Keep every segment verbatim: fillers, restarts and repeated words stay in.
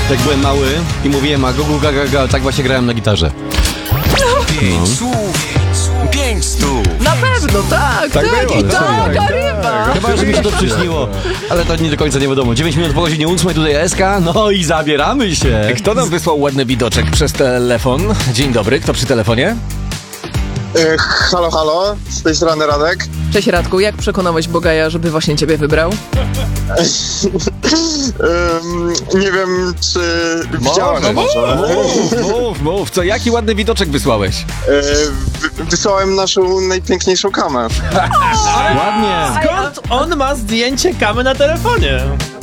Jak byłem mały i mówiłem a gugu gaga ga, tak właśnie grałem na gitarze. Pięć no. słów, pięć stów. Na pewno, tak, tak, tak było, i taka ryba. Chyba, że mi się to przyśniło, ale to nie do końca nie wiadomo. dziewięć minut po godzinie ósmej, tutaj S K, no i zabieramy się. Kto nam wysłał ładny widoczek przez telefon? Dzień dobry, kto przy telefonie? E, halo, halo, z tej strony Radek. Cześć Radku, jak przekonałeś Bogaja, żeby właśnie ciebie wybrał? um, nie wiem, czy widziałem no, może. Mów, mów, mów, co, jaki ładny widoczek wysłałeś? E, wy, wysłałem naszą najpiękniejszą kamę. Ładnie. Skąd on ma zdjęcie kamy na telefonie?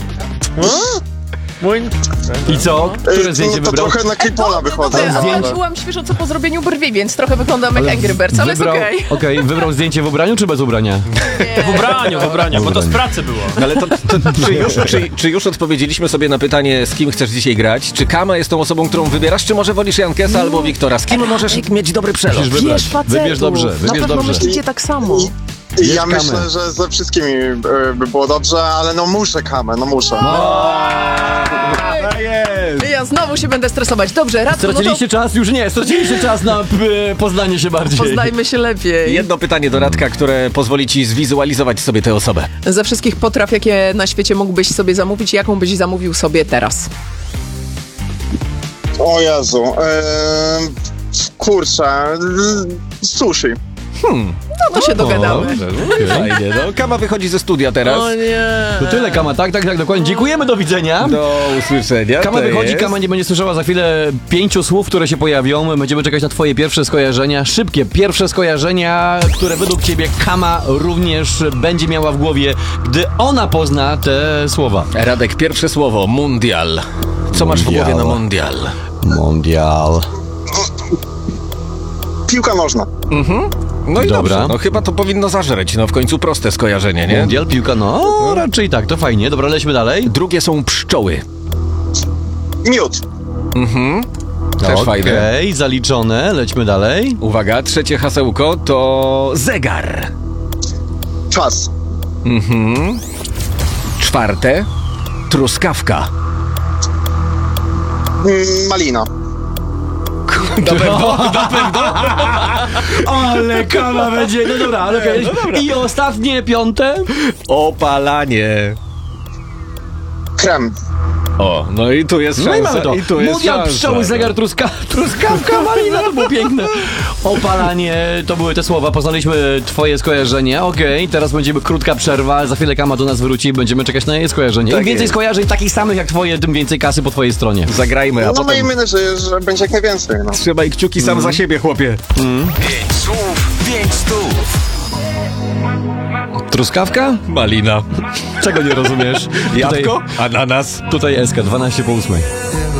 Mój... I co? Które E, zdjęcie no, to wybrał? trochę na K-Pola wychodzę. Ja ale- byłam świeżo co po zrobieniu brwi, więc trochę wyglądam jak Angry Birds, ale Wybrał, jest okej. okej, wybrał zdjęcie w ubraniu czy bez ubrania? W ubraniu, w ubraniu, bo to z ubraniu. pracy było. No ale to, to czy, już, czy, czy już odpowiedzieliśmy sobie na pytanie, z kim chcesz dzisiaj grać? Czy Kama jest tą osobą, którą wybierasz, czy może wolisz Jankesa albo Wiktora? Z kim możesz mieć dobry przelot? Musisz wybrać. Wiesz, facetów, Wybierz dobrze, na wybierz pewno dobrze. myślicie tak samo. Ja kamę. myślę, że ze wszystkimi e, by było dobrze, ale no muszę kamę, no muszę. Ja znowu się będę stresować. Dobrze, Radku, no to Straciliście czas? Już nie, straciliście czas na p- poznanie się bardziej. poznajmy się lepiej. Jedno pytanie do Radka, które pozwoli ci zwizualizować sobie tę osobę. Ze wszystkich potraw, jakie na świecie mógłbyś sobie zamówić, jaką byś zamówił sobie teraz? O Jezu, e, kurczę, sushi. No to się dogadamy. Okej. Fajnie, no. Kama wychodzi ze studia teraz. O nie. To tyle, Kama, tak, tak, tak, dokładnie. Dziękujemy, do widzenia. Do usłyszenia. Kama to wychodzi, jest. Kama nie będzie słyszała za chwilę pięciu słów, które się pojawią. Będziemy czekać na twoje pierwsze skojarzenia. Szybkie pierwsze skojarzenia, które według ciebie Kama również będzie miała w głowie, gdy ona pozna te słowa. Radek, pierwsze słowo, mundial. Co masz w Mundial. głowie na mundial? Mundial. Piłka nożna. No i Dobra. dobrze, no chyba to powinno zażreć, no w końcu proste skojarzenie, nie? Mundial, piłka, no raczej tak, to fajnie. Dobra, lećmy dalej. Drugie są pszczoły. Miód. Też fajne. Okej, zaliczone, lećmy dalej. Uwaga, trzecie hasełko to zegar. Czas. Czwarte, truskawka. Mm, malina. Na pewno, na pewno. Ale Kama będzie, no dobra, ale okej. I ostatnie, piąte. Opalanie. Krem. O, no i tu jest No i szansa. mamy to. I tu jest Mundial, szansa, pszczoły, no. zegar, truska, truskawka, malina, to było piękne. Opalanie, to były te słowa, poznaliśmy twoje skojarzenie. Okej, teraz będzie krótka przerwa, za chwilę Kama do nas wróci i będziemy czekać na jej skojarzenie. Im Tak więcej jest. skojarzeń takich samych jak twoje, tym więcej kasy po twojej stronie. Zagrajmy, a No potem miejmy nadzieję, że będzie jak najwięcej. No. trzymaj kciuki sam za siebie, chłopie. Pięć słów, pięć stów. Truskawka? Malina. Czego nie rozumiesz? Jabłko? Tutaj, Ananas. tutaj S K, dwanaście po ósmej.